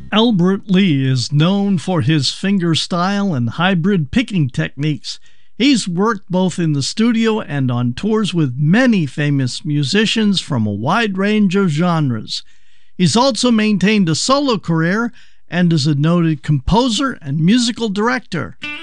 Albert Lee is known for his fingerstyle and hybrid picking techniques. He's worked both in the studio and on tours with many famous musicians from a wide range of genres. He's also maintained a solo career and is a noted composer and musical director.